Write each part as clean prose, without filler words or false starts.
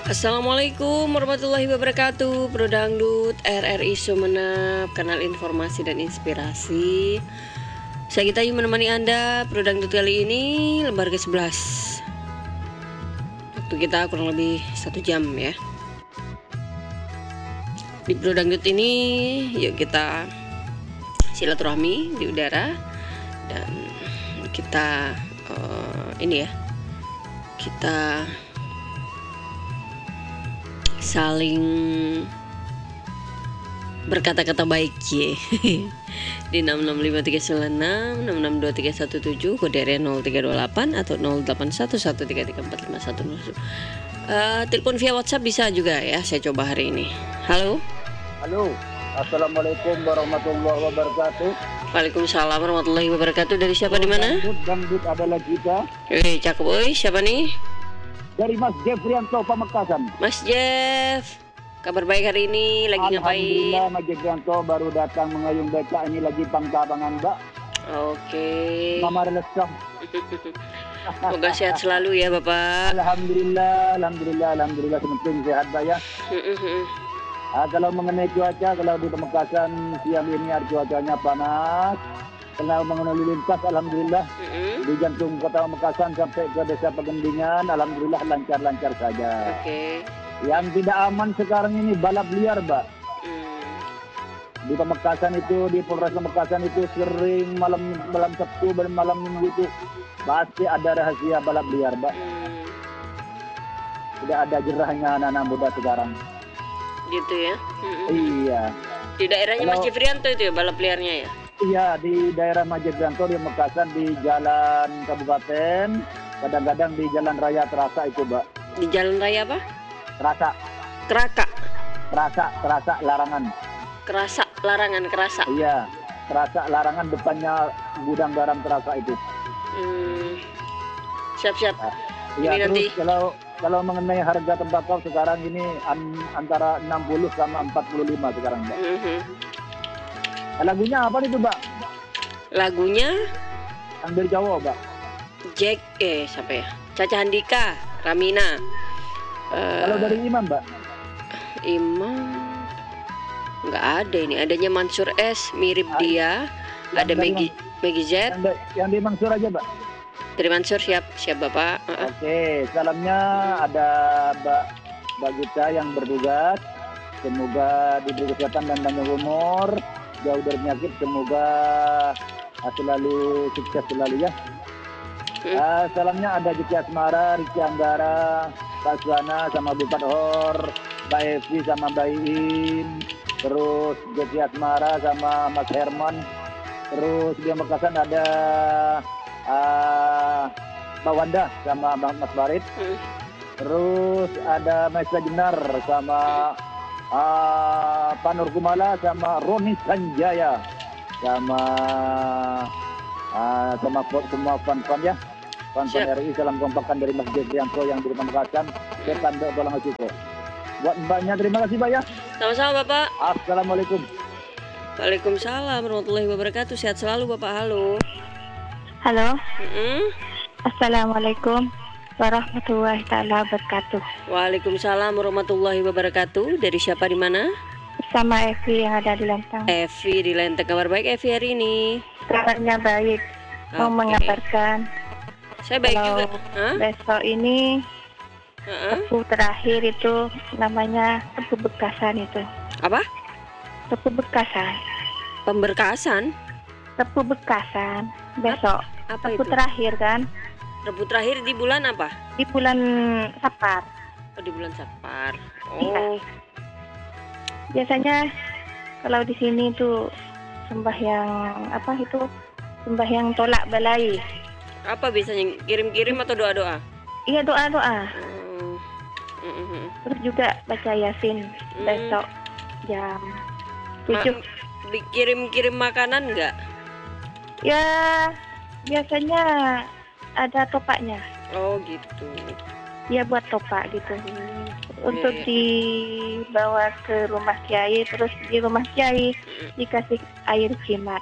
Assalamualaikum warahmatullahi wabarakatuh. Pro Dangdut RRI Sumeneb, kanal informasi dan inspirasi. Saya Gita Ayu menemani Anda. Pro Dangdut kali ini lembar ke-11. Waktu kita kurang lebih 1 jam ya. Di Pro Dangdut ini yuk kita silaturahmi di udara dan kita kita saling berkata-kata baik ya. Di 66539 6623117 kode area 0328 atau 0811334510. Telepon via WhatsApp bisa juga ya. Saya coba hari ini. Halo. Halo. Assalamualaikum warahmatullahi wabarakatuh. Waalaikumsalam warahmatullahi wabarakatuh. Dari siapa di mana? Dangdut adalah kita. Cakep oi. Siapa nih? Dari Mas Jeffrianto Pamekasan. Mas Jeff, kabar baik hari ini, lagi ngapain? Alhamdulillah Mas Jeffrianto baru datang mengayung beca, ini lagi pangkabangan Mbak. Oke. Mama relaksa. Semoga sehat selalu ya Bapak. Alhamdulillah sementing sehat Mbak ya. Kalau mengenai cuaca, kalau di Pamekasan siang ini cuacanya panas. Kalau mengenai lintas, alhamdulillah di jantung kota Pamekasan sampai ke desa Pegendingan, alhamdulillah lancar-lancar saja. Oke. Yang tidak aman sekarang ini balap liar, Mbak. Di Pamekasan itu, di Polres Pamekasan itu sering malam Sabtu dan malam Minggu itu pasti ada rahasia balap liar, Mbak. Tidak ada jerahnya anak-anak muda sekarang. Gitu ya. Iya. Di daerahnya Mas Jeffrianto itu ya balap liarnya ya? Iya, di daerah Mas Jeffrianto di Pamekasan di jalan kabupaten, kadang-kadang di jalan raya Terasa itu, Mbak. Di jalan raya apa? Terasa. Terasa larangan. Kerasa. Iya, Terasa larangan, depannya gudang garam Terasa itu. Siap. Iya, Ini terus nanti kalau mengenai harga tembakau sekarang ini antara 60 sama 45 sekarang, Mbak. Lagunya apa itu, Mbak? lagunya Ambil Jawa, Mbak. Jack siapa ya? Caca Handika, Ramina. Kalau dari Imam, Mbak? Imam nggak ada ini. Adanya Mansur S, mirip dia. Ada Maggie Z. Yang di Mansur aja, Mbak. Dari Mansur siap Bapak. Oke, salamnya ada Mbak Gita yang bertugas. Semoga diberi kesehatan dan panjang umur, jauh dari penyakit. Semoga selalu sukses selalu ya. Salamnya ada Jeki Asmara, Riki Anggara, Pak Suana sama Bu Padhor, Mbak Evi sama Mbak Iin, terus Jeki Asmara sama Mas Herman, terus di Pamekasan ada Mbak Wanda sama Mas Barit, terus ada Maisa Jenar sama Pak Nur Kumala sama Roni Sanjaya sama semua fan-fan ya. Fan-fan RI, salam kompakan dari Mas Jeffrianto yang di Pamekasan. Saya tanda tolong Cuko. Buat Mbaknya terima kasih Mbak ya. Sama-sama Bapak. Assalamualaikum. Waalaikumsalam warahmatullahi wabarakatuh. Sehat selalu Bapak. Halo. Assalamualaikum warahmatullahi taala wabarakatuh. Waalaikumsalam warahmatullahi wabarakatuh. Dari siapa di mana? Sama Evi yang ada di Lenteng. Evi di Lenteng. Kabar baik Evi hari ini? Kabarnya baik. Mau mengabarkan saya baik kalau juga. besok ini tepu terakhir itu namanya tepu bekasan itu. Apa? Tepu bekasan. Pemberkasan? Tepu bekasan besok. Apa tepu itu? terakhir kan? Tepu terakhir di bulan apa? Di bulan Sapar. Oh, di bulan Sapar. Iya. Biasanya kalau di sini tuh sembahyang sembahyang tolak balai. Apa biasanya? Kirim-kirim atau doa-doa? Iya, doa-doa. Terus juga baca Yasin besok jam 7. Dikirim-kirim makanan nggak? Ya, biasanya ada topaknya. Oh gitu. Ya buat topak gitu. Untuk dibawa ke rumah kiai, terus di rumah kiai dikasih air jimat.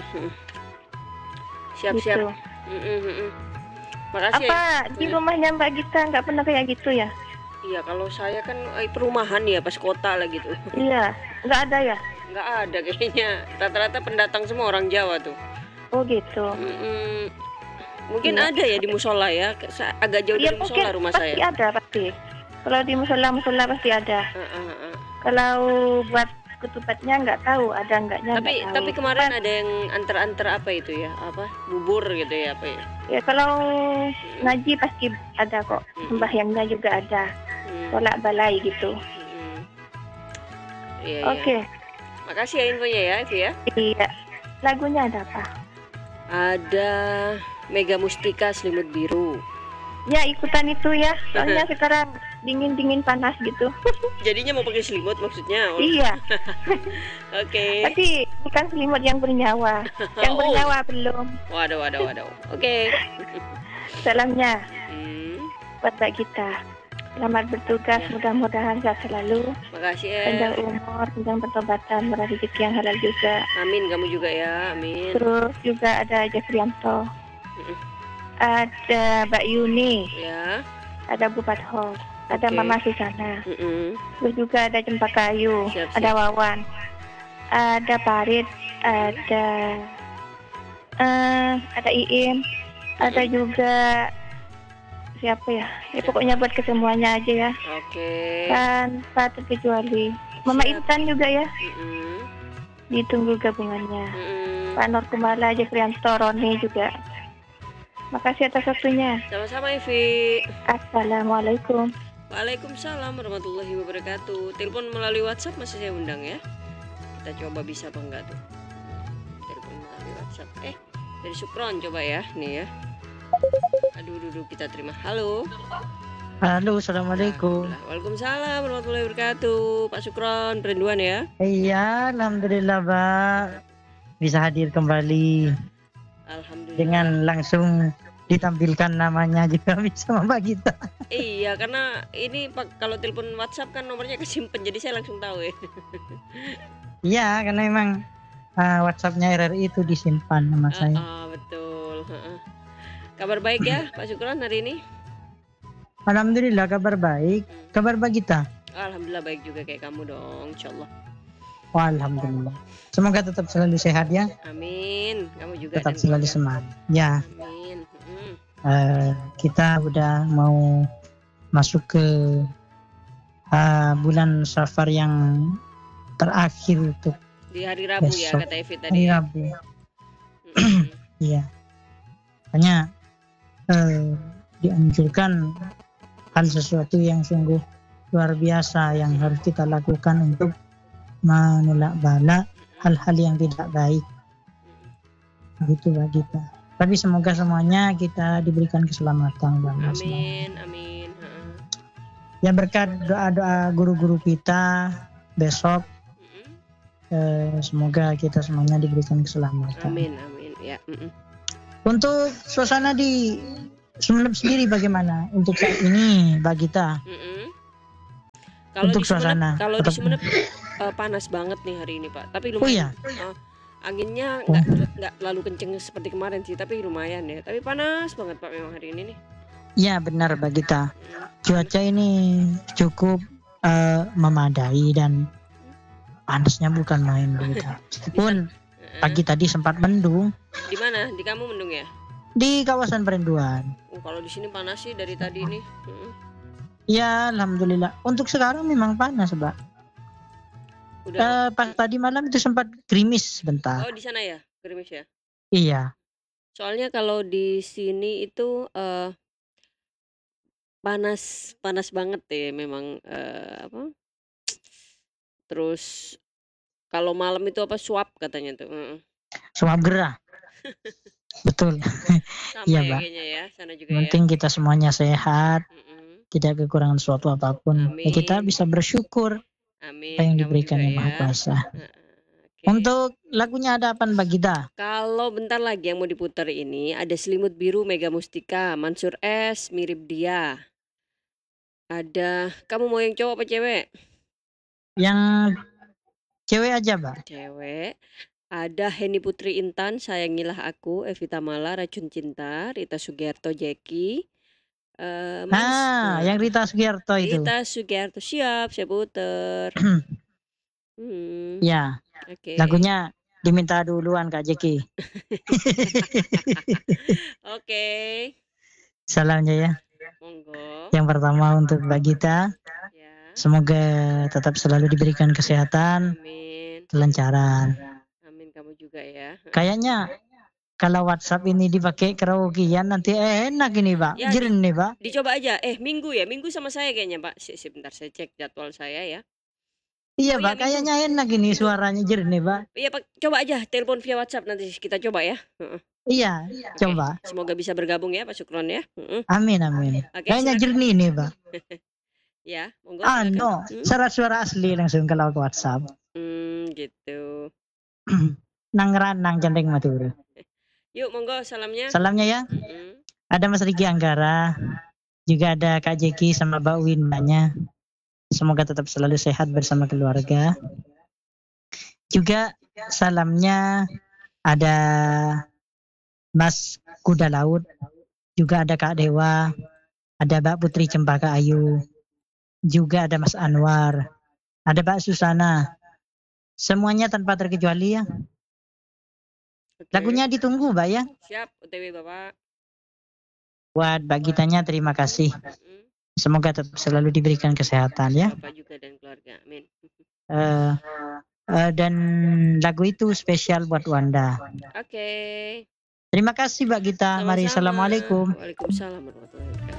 Siap-siap. Gitu. Makasih. Apa di rumahnya Mbak Gita nggak pernah kayak gitu ya? Iya, kalau saya kan perumahan ya, pas kota lah gitu. Iya, nggak ada ya? Nggak ada kayaknya. Rata-rata pendatang semua orang Jawa tuh. Oh gitu. Mm-mm. Mungkin Iya. ada ya di musola ya. Agak jauh Iya dari mungkin musola rumah pasti saya. ada pasti. Kalau di musola pasti ada. Uh. Kalau buat ketupatnya nggak tahu ada enggaknya nggak tahu. Tapi kemarin Cuman, ada yang antar-antar apa itu ya? Apa? Bubur gitu ya, apa ya? ya kalau ngaji pasti ada kok. Sembahyangnya juga ada. Tolak balai gitu. Iya, Oke. iya. Makasih ya infonya ya, Ivi ya. Iya. Lagunya ada apa? Ada Mega Mustika Selimut Biru. Ya ikutan itu ya. Soalnya sekarang dingin panas gitu. Jadinya mau pakai selimut maksudnya? Oh. Iya. Oke. Tapi bukan selimut yang bernyawa. Yang bernyawa belum. Waduh. Oke. Salamnya Hmm. buat Mbak Gita. Selamat bertugas, mudah-mudahan sehat selalu. Makasih ya. Panjang umur, panjang pertobatan, murah rezeki yang halal juga. Amin, kamu juga ya. Amin. Terus juga ada Jeffrianto, Mm-mm. ada Mbak Yuni, Ya. ada Bu Padho, ada Oke. Mama Susana. Mm-mm. Terus juga ada Cempaka Kayu, Siap. ada Wawan, ada Parit, ada Iim, ada juga siapa ya? Ya pokoknya buat kesemuanya aja ya. Oke. Tanpa terkecuali. Mama Siap. Intan juga ya. Mm-mm. Ditunggu gabungannya. Mm-mm. Pak Nur Kumala, Jeffrianto, Roni juga. Makasih atas waktunya. Sama-sama Ivi. Assalamualaikum. Waalaikumsalam warahmatullahi wabarakatuh. Telepon melalui WhatsApp masih saya undang ya. Kita coba bisa apa enggak tuh. Telepon melalui WhatsApp. Dari Sukron coba ya, nih ya. Aduh, kita terima. Halo. Halo, assalamualaikum. Waalaikumsalam warahmatullahi wabarakatuh. Pak Sukron, perinduan ya. Iya, alhamdulillah, Pak. Bisa hadir kembali Alhamdulillah. dengan langsung ditampilkan namanya juga bisa Mbak Gita. Iya, karena ini Pak, kalau telepon WhatsApp kan nomornya kesimpan, jadi saya langsung tahu ya. Iya, karena memang WhatsApp-nya RRI itu disimpan nama saya. Betul. Kabar baik ya Pak Sukron hari ini? Alhamdulillah kabar baik. Kabar Mbak Gita? Alhamdulillah baik juga kayak kamu dong, insyaallah. Oh, alhamdulillah. Semoga tetap selalu sehat ya. Amin. Kamu juga Tetap dan selalu keluarga. semangat. Ya, Amin. kita udah mau masuk ke bulan Safar yang terakhir untuk Di hari Rabu besok. ya kata Evi tadi. hari Ya. Rabu. Iya. Makanya dianjurkan hal sesuatu yang sungguh luar biasa yang harus kita lakukan untuk menolak bala hal-hal yang tidak baik. Begitu Mbak Gita. Tapi semoga semuanya kita diberikan keselamatan dan Amin. Ya berkat doa-doa guru-guru kita besok semoga kita semuanya diberikan keselamatan. Amin. Ya. Untuk suasana di Sumeneb sendiri bagaimana untuk saat ini Mbak Gita? Untuk suasana. Kalau di Sumeneb panas banget nih hari ini Pak. Tapi lumayan. Oh iya. Anginnya nggak terlalu kenceng seperti kemarin sih, tapi lumayan ya. Tapi panas banget Pak memang hari ini nih. Ya benar Mbak Gita. Cuaca ini cukup memadai dan panasnya bukan main Mbak Gita. Meskipun pagi tadi sempat mendung. Di mana? Di kamu mendung ya? Di kawasan Perinduan. Kalau di sini panas sih dari tadi nih. Ya alhamdulillah. Untuk sekarang memang panas Mbak. Udah. Pas tadi malam itu sempat gerimis sebentar. Oh di sana ya, gerimis ya? Iya. Soalnya kalau di sini itu panas banget ya memang apa? Terus kalau malam itu apa suap katanya tuh. Suap gerah. Betul. Sama Iya, ya Mbak. kayaknya ya, sana juga Penting kita semuanya sehat, tidak kekurangan suatu apapun. Amin. Ya, kita bisa bersyukur Amin. apa yang Kamu diberikan juga Yang Maha ya. Kuasa. Oke. Untuk lagunya ada apa Mbak Gita? Kalau bentar lagi yang mau diputar ini ada Selimut Biru Mega Mustika, Mansur S, Mirip Dia. Ada, kamu mau yang cowok apa cewek? Yang cewek aja Mbak. Cewek. Ada Henny Putri Intan, Sayangilah Aku, Evita Mala, Racun Cinta, Rita Sugiarto, Jackie, Manis. Nah, yang Rita Sugiarto itu. Rita Sugiarto, siap, saya puter. Ya, Oke. lagunya diminta duluan Kak Jeki. Oke. Salamnya ya. Monggo. Yang pertama untuk Mbak Gita. Ya. Semoga tetap selalu diberikan kesehatan, Amin. kelancaran. Amin, kamu juga ya. Kayaknya kalau WhatsApp ini dipakai karaokean nanti enak ini Pak. Ya, Jernih Pak. Dicoba aja. Minggu sama saya kayaknya, Pak. Sebentar saya cek jadwal saya ya. Iya Oh, Pak, iya, Minggu. kayaknya enak ini Minggu. suaranya jernih Pak. Iya Pak, coba aja telepon via WhatsApp, nanti kita coba ya. Iya, Oke. coba. Semoga bisa bergabung ya Pak Sukron ya. Amin amin. Oke, Kayaknya silakan. jernih nih Pak. Ya, monggo silakan. Suara-suara asli langsung kalau ke WhatsApp. Gitu. Nang ranang centeng matur. Yuk monggo salamnya. Salamnya ya. Ada Mas Riki Anggara, juga ada Kak Jeki sama Mbak Windanya. Semoga tetap selalu sehat bersama keluarga. Juga salamnya ada Mas Kuda Laut, juga ada Kak Dewa, ada Mbak Putri Cempaka Ayu, juga ada Mas Anwar, ada Mbak Susana. Semuanya tanpa terkecuali ya. Oke. Lagunya ditunggu Mbak ya. Siap, OTW Bapak. Buat Mbak Gitanya terima kasih. Semoga tetap selalu diberikan kesehatan ya. Bapak juga dan keluarga. Amin. Dan lagu itu spesial buat Wanda. Oke. Terima kasih Mbak Gita. Mari, assalamualaikum. Waalaikumsalam warahmatullahi wabarakatuh.